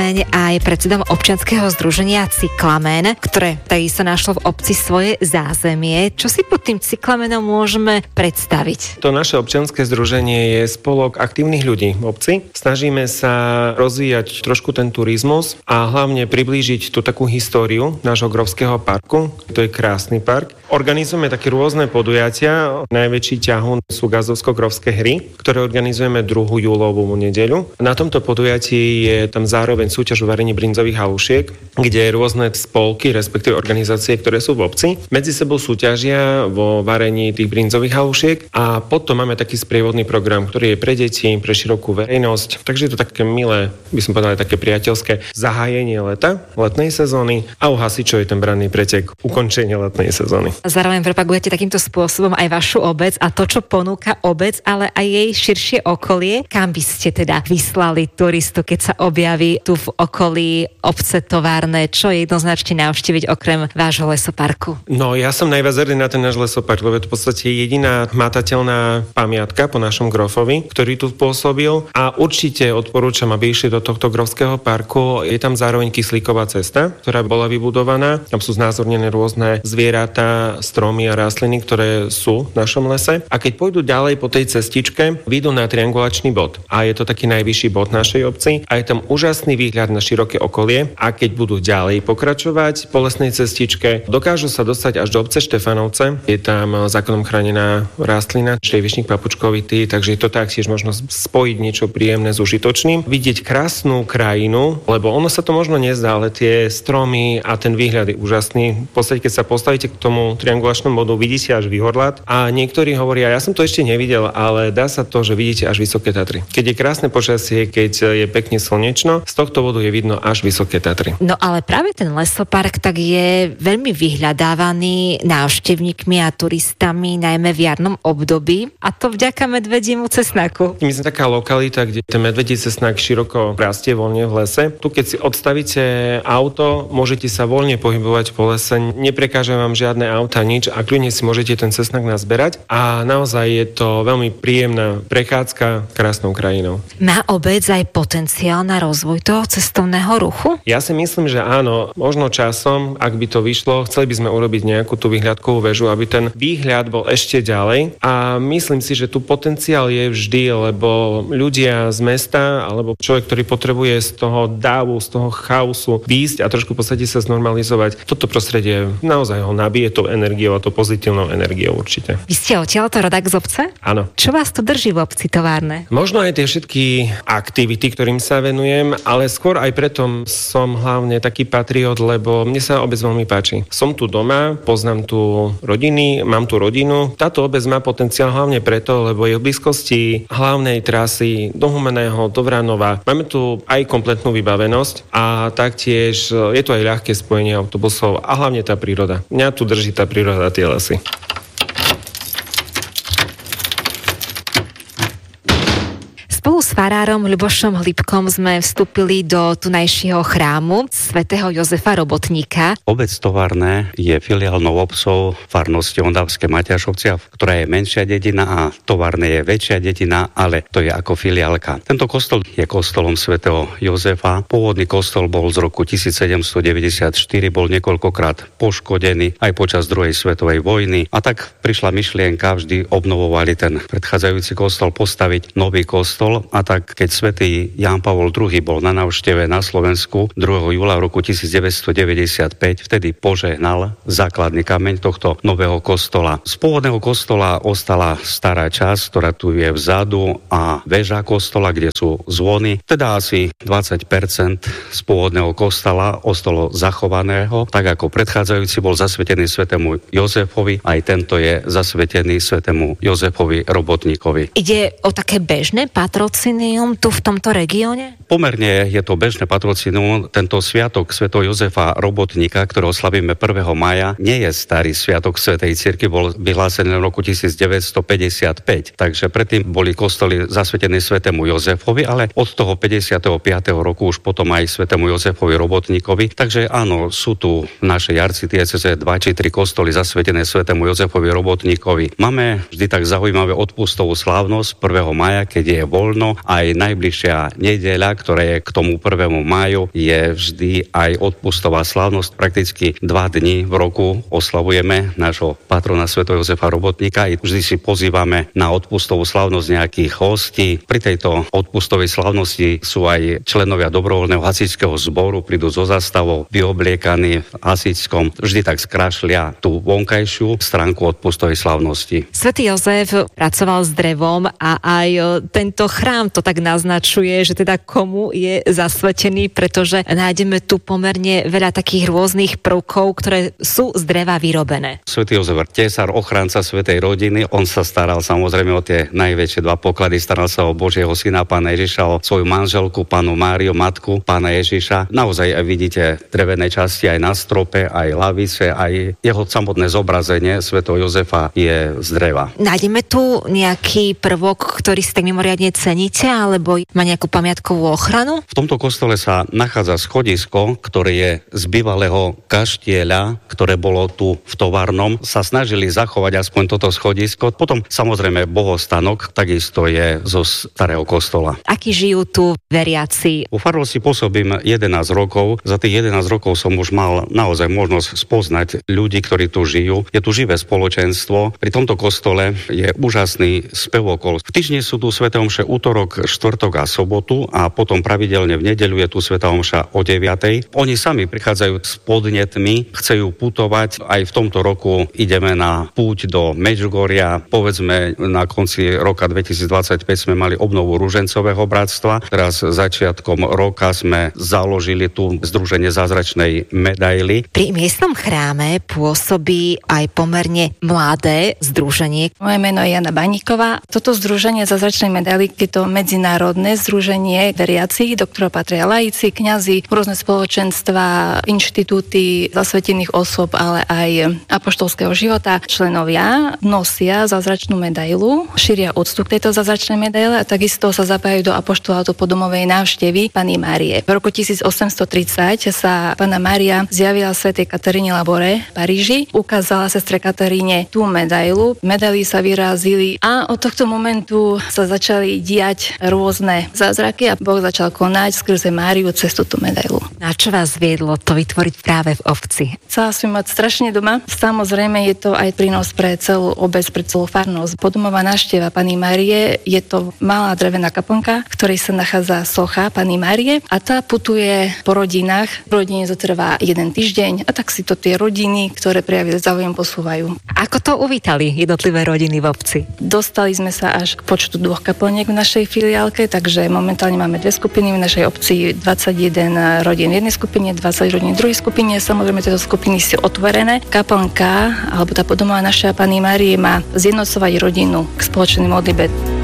zároveň aj predsedom občianskeho združenia Cyklamen, ktoré takisto našlo v obci svoje zázemie. Čo si pod tým cyklamenom môžeme predstaviť? To naše občianske združenie je spolok aktívnych ľudí v obci. Snažíme sa rozvíjať trošku ten turizmus a hlavne priblížiť tú takú históriu nášho Grovského parku. To je krásny park. Organizujeme také rôzne podujatia. Najväčší ťahun sú Gazovsko-Grovské hry, ktoré organizujeme 2. júlovú nedeľu. Na tomto podujatí je tam zároveň súťaž o varení brinzových halušiek, kde rôzne spolky, respektíve organizácie, ktoré sú v obci, medzi sebou súťažia vo varení tých brinzových halušiek a potom máme taký sprievodný program, ktorý je pre deti, pre širokú verejnosť. Takže je to také milé, by som povedal, také priateľské zahájenie leta, letnej sezóny a u hasičov je ten branný pretek, ukončenie letnej sezóny. Zároveň propagujete takýmto spôsobom aj vašu obec a to, čo ponúka obec, ale aj jej širšie okolie. Kam by ste teda vyslali turistu, keď sa objaví tu v okolí obce továrne, čo jednoznačne navštíviť okrem vášho lesoparku? No, ja som najviac hrdý na ten náš lesopark, lebo je to v podstate jediná hmatateľná pamiatka po našom Grofovi, ktorý tu pôsobil a určite odporúčam, aby išli do tohto Grovského parku. Je tam zároveň kyslíková cesta, ktorá bola vybudovaná. Tam sú znázornené rôzne zvieratá, stromy a rastliny, ktoré sú v našom lese. A keď pôjdu ďalej po tej cestičke, vyjdú na triangulačný bod. A je to taký najvyšší bod našej obci. A je tam úžasný výhľad na široké okolie. A keď budú ďalej pokračovať po lesnej cestičke, dokážu sa dostať až do obce Štefanovce. Je tam zákonom chránená rastlina, črievičník papučkovitý, takže je to taktiež možno spojiť niečo príjemné s užitočným. Vidieť krásnu krajinu, lebo ono sa to možno nezdá, ale tie stromy a ten výhľad je úžasný. V podstate, keď sa postavíte k tomu triangulačnom bodu, vidíte až Výhorlát a niektorí hovoria, ja som to ešte nevidel, ale dá sa to, že vidíte až Vysoké Tatry. Keď je krásne počasie, keď je pekne slnečno, z tohto bodu je vidno až Vysoké Tatry. No ale práve ten lesopark tak je veľmi vyhľadávaný návštevníkmi a turistami, najmä v jarnom období, a to vďaka medvediemu cesnaku. My sme taká lokalita, kde ten medvedí cesnak široko rastie voľne v lese. Tu keď si odstavíte auto, môžete sa voľne pohybovať po lese, neprekáža vám žiadne auta, nič a kľudne si môžete ten cesnak nazberať a naozaj je to veľmi príjemná prechádzka krásnou krajinou. Má obec aj potenciál na rozvoj toho cestovného ruchu? Ja si myslím, že áno. Možno časom, ak by to vyšlo, chceli by sme urobiť nejakú tú výhľadkovú väžu, aby ten výhľad bol ešte ďalej a myslím si, že tu potenciál je vždy, lebo ľudia z mesta alebo človek, ktorý potrebuje z toho dávu, z toho chaosu výjsť a trošku v podstate sa znormalizovať, toto prostredie naozaj ho nabije tou energiou a to pozitívnou energiou určite. Vy ste odtiaľto rodák z obce? Áno. Čo vás tu drží v obci továrne? Možno aj tie všetky aktivity, ktorým sa venujem, ale skôr aj preto som hlavne taký patriot, lebo mne sa obec veľmi páči. Som tu doma, poznám tu rodiny, mám tu rodinu. Táto obec má potenciál hlavne preto, lebo je v blízkosti hlavnej trasy do Humenného, do Vranova. Máme tu aj kompletnú vybavenosť a taktiež je tu aj ľahké spojenie autobusov a hlavne tá príroda. Mňa tu drží tá príroda a tie lesy. Spolu s farárom Ľubošom Hlipkom sme vstúpili do tunajšieho chrámu svätého Jozefa Robotníka. Obec Továrne je filiálnou obcov farnosti Ondavské Maťašovcia, ktorá je menšia dedina a Továrne je väčšia dedina, ale to je ako filiálka. Tento kostol je kostolom svätého Jozefa. Pôvodný kostol bol z roku 1794, bol niekoľkokrát poškodený aj počas druhej svetovej vojny a tak prišla myšlienka, vždy obnovovali ten predchádzajúci kostol, postaviť nový kostol. A tak, keď svätý Ján Pavol II bol na návšteve na Slovensku 2. júla roku 1995, vtedy požehnal základný kameň tohto nového kostola. Z pôvodného kostola ostala stará časť, ktorá tu je vzadu a väža kostola, kde sú zvony. Teda asi 20% z pôvodného kostola ostalo zachovaného, tak ako predchádzajúci bol zasvetený svätému Jozefovi, aj tento je zasvetený svätému Jozefovi Robotníkovi. Ide o také bežné patrocinium tu v tomto regióne? Pomerne je to bežné patrocinium. Tento sviatok svätého Jozefa Robotníka, ktorého slavíme 1. mája, nie je starý sviatok svätej cirkvi, bol vyhlásený v roku 1955. Takže predtým boli kostoly zasvetené svätému Jozefovi, ale od toho 55. roku už potom aj svätému Jozefovi Robotníkovi. Takže áno, sú tu v našej arcidiecéze 2 či 3 kostoly zasvetené svätému Jozefovi Robotníkovi. Máme vždy tak zaujímavé odpustovú slávnosť 1. mája, keď je voľno Aj najbližšia nedeľa, ktorá je k tomu 1. máju, je vždy aj odpustová slávnosť. Prakticky 2 dni v roku oslavujeme nášho patrona svätého Jozefa Robotníka. Vždy si pozývame na odpustovú slávnosť nejakých hostí. Pri tejto odpustovej slávnosti sú aj členovia dobrovoľného hasičského zboru, prídu so zastavou, vyobliekaní v hasičskom. Vždy tak skrášlia tú vonkajšiu stránku odpustovej slávnosti. Svätý Jozef pracoval s drevom a aj tento chrám to tak naznačuje, že teda komu je zasvetený, pretože nájdeme tu pomerne veľa takých rôznych prvkov, ktoré sú z dreva vyrobené. Svätý Jozef, tesár, ochránca svätej rodiny, on sa staral samozrejme o tie najväčšie 2 poklady, staral sa o Božieho syna, pána Ježiša, o svoju manželku, pánu Máriu, matku pána Ježiša. Naozaj vidíte drevené časti aj na strope, aj lavice, aj jeho samotné zobrazenie svätého Jozefa je z dreva. Nájdeme tu nejaký prvok, ktorý si tak mimoriadne ceníte, alebo má nejakú pamiatkovú ochranu? V tomto kostole sa nachádza schodisko, ktoré je z bývalého kaštieľa, ktoré bolo tu v továrnom. Sa snažili zachovať aspoň toto schodisko. Potom samozrejme bohostanok, takisto je zo starého kostola. Akí žijú tu veriaci? Vo farnosti pôsobím 11 rokov. Za tých 11 rokov som už mal naozaj možnosť spoznať ľudí, ktorí tu žijú. Je tu živé spoločenstvo. Pri tomto kostole je úžasný spevokol. V týždni sú tu sväté omše útorok, štvrtok a sobotu a potom pravidelne v nedeľu je tu svätá omša o 9:00. Oni sami prichádzajú s podnetmi, chcú putovať. Aj v tomto roku ideme na púť do Medžugoria. Povedzme, na konci roka 2025 sme mali obnovu Ružencového bratstva. Teraz začiatkom roka sme založili tu Združenie zázračnej medaily. Pri miestnom chráme pôsobí aj pomerne mladé združenie. Moje meno je Jana Baníková. Toto Združenie zázračnej medaily je to medzinárodné združenie veriacich, do ktorého patria laici, kňazi, rôzne spoločenstva, inštitúty zasvetených osôb, ale aj apoštolského života. Členovia nosia zázračnú medailu, šíria úctu k tejto zázračnej medaile a takisto sa zapájajú do apoštolátu podomovej návštevy Panny Márie. V roku 1830 sa Panna Mária zjavila svätej Kataríne Labore v Paríži, ukázala sestre Kataríne tú medailu. Medaily sa vyrazili a od tohto momentu sa začali diať rôzne zázraky a Boh začal konať skrze Máriu cez túto medailu. Na čo vás viedlo to vytvoriť práve v obci? Chcela som mať strašne doma. Samozrejme je to aj prínos pre celú obec, pre celú farnosť. Podomová návšteva Panny Márie je to malá drevená kaplnka, v ktorej sa nachádza socha Panny Márie a tá putuje po rodinách. V rodine to trvá 1 týždeň a tak si to tie rodiny, ktoré prejavili záujem, posúvajú. Ako to uvítali jednotlivé rodiny v obci? Dostali sme sa až k počtu 2 kaplniek v našej filiálke, takže momentálne máme 2 skupiny v našej obci, 21 rodín v jednej skupine, 20 rodín v druhej skupine. Samozrejme, tieto skupiny sú otvorené. Kaplnka, alebo tá podomová návšteva Panny Márie má zjednocovať rodinu k spoločnej modlitbe.